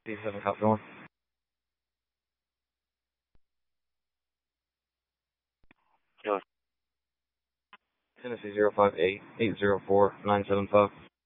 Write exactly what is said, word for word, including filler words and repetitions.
D seven cop going. Tennessee zero five eight eight zero four nine seven five.